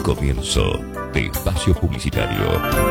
Comienzo de espacio publicitario.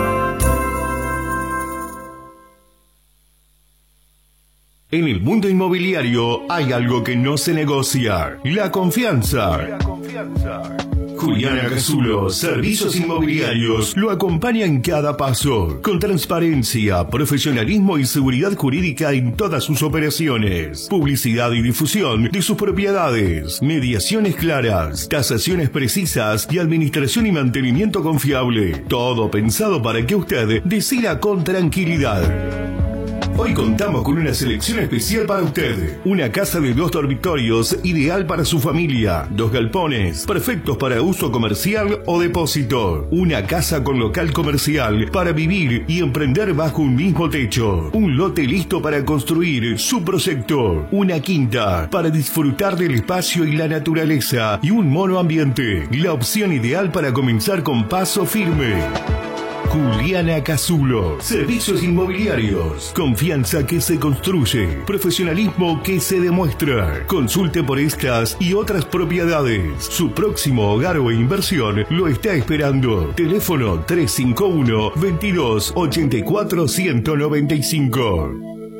En el mundo inmobiliario hay algo que no se negocia: la confianza. Juliana Casulo, Servicios Inmobiliarios, lo acompaña en cada paso, con transparencia, profesionalismo y seguridad jurídica en todas sus operaciones. Publicidad y difusión de sus propiedades, mediaciones claras, tasaciones precisas y administración y mantenimiento confiable. Todo pensado para que usted decida con tranquilidad. Hoy contamos con una selección especial para usted. Una casa de 2 dormitorios, ideal para su familia. 2 galpones, perfectos para uso comercial o depósito. Una casa con local comercial para vivir y emprender bajo un mismo techo. Un lote listo para construir su proyecto. Una quinta para disfrutar del espacio y la naturaleza. Y un monoambiente. La opción ideal para comenzar con paso firme. Juliana Casulo, Servicios Inmobiliarios. Confianza que se construye, profesionalismo que se demuestra. Consulte por estas y otras propiedades. Su próximo hogar o inversión lo está esperando. Teléfono 351 22 84 195.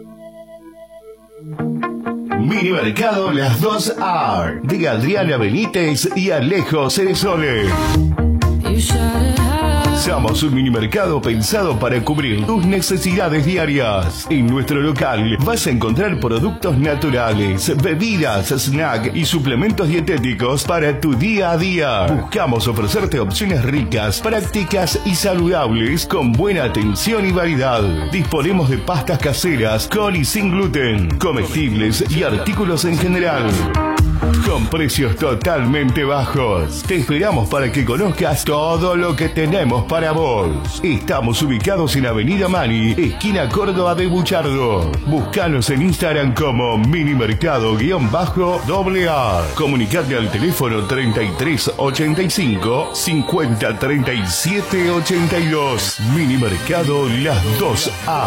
Mini Mercado Las 2A de Adriana Benítez y Alejo Ceresole. Somos un mini mercado pensado para cubrir tus necesidades diarias. En nuestro local vas a encontrar productos naturales, bebidas, snack y suplementos dietéticos para tu día a día. Buscamos ofrecerte opciones ricas, prácticas y saludables con buena atención y variedad. Disponemos de pastas caseras con y sin gluten, comestibles y artículos en general, con precios totalmente bajos. Te esperamos para que conozcas todo lo que tenemos para vos. Estamos ubicados en Avenida Mani, esquina Córdoba de Buchardo. Búscanos en Instagram como minimercado_AA. Comunicate al teléfono 3385 50 37 82. Mini Mercado Las 2A.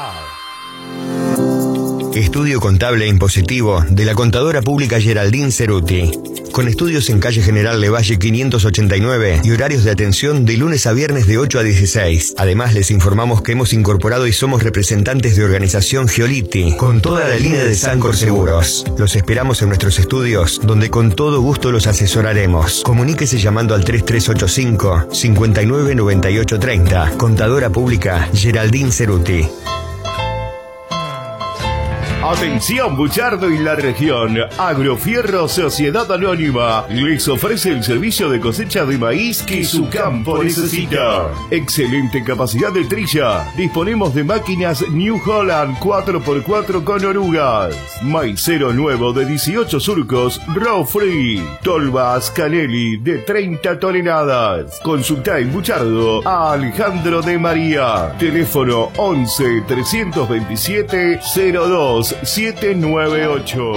Estudio Contable e Impositivo de la Contadora Pública Geraldine Ceruti. Con estudios en calle General Levalle 589 y horarios de atención de lunes a viernes de 8 a 16. Además, les informamos que hemos incorporado y somos representantes de organización Geoliti, con toda la línea de Sancor Seguros. Los esperamos en nuestros estudios, donde con todo gusto los asesoraremos. Comuníquese llamando al 3385 59 98 30. Contadora Pública Geraldine Ceruti. Atención Buchardo y la región. Agrofierro Sociedad Anónima les ofrece el servicio de cosecha de maíz que su campo necesita. Excelente capacidad de trilla. Disponemos de máquinas New Holland 4x4 con orugas. Maicero nuevo de 18 surcos, raw free. Tolvas Canelli de 30 toneladas. Consulta en Buchardo a Alejandro de María. Teléfono 11 327 02 798.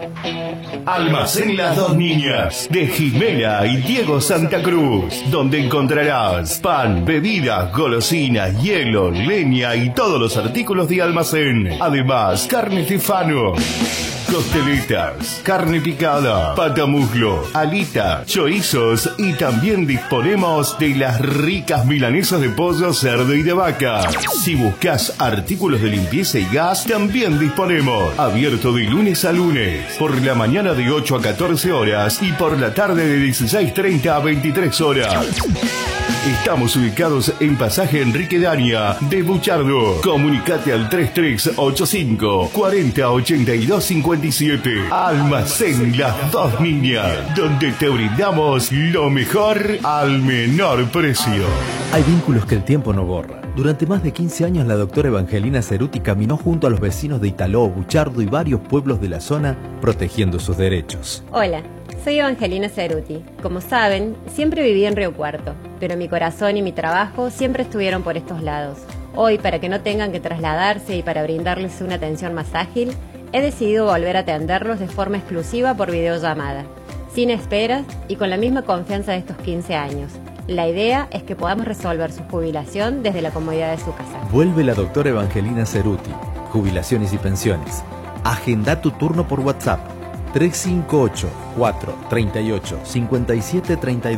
Almacén Las Dos Niñas de Jimena y Diego Santa Cruz, donde encontrarás pan, bebidas, golosinas, hielo, leña y todos los artículos de almacén. Además, carne Stefano, costeletas, carne picada, patamuslo, alita, chorizos y también disponemos de las ricas milanesas de pollo, cerdo y de vaca. Si buscas artículos de limpieza y gas, también disponemos. Abierto de lunes a lunes, por la mañana de 8 a 14 horas y por la tarde de 16:30 a 23 horas. Estamos ubicados en Pasaje Enrique Daña de Buchardo. Comunicate al 3385 40 82 57. Almacén Las Dos Niñas, donde te brindamos lo mejor al menor precio. Hay vínculos que el tiempo no borra. Durante más de 15 años la doctora Evangelina Ceruti caminó junto a los vecinos de Italó, Buchardo y varios pueblos de la zona protegiendo sus derechos. Hola, soy Evangelina Ceruti. Como saben, siempre viví en Río Cuarto, pero mi corazón y mi trabajo siempre estuvieron por estos lados. Hoy, para que no tengan que trasladarse y para brindarles una atención más ágil, he decidido volver a atenderlos de forma exclusiva por videollamada, sin esperas y con la misma confianza de estos 15 años. La idea es que podamos resolver su jubilación desde la comodidad de su casa. Vuelve la doctora Evangelina Ceruti. Jubilaciones y pensiones. Agenda tu turno por WhatsApp 358 438 57 32.